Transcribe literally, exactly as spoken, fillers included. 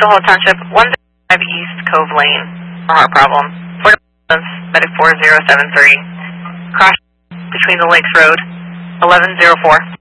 Central Hall Township, one five East Cove Lane, a heart problem. Fort Medic four zero seven three. Crash between the Lakes Road, eleven zero four.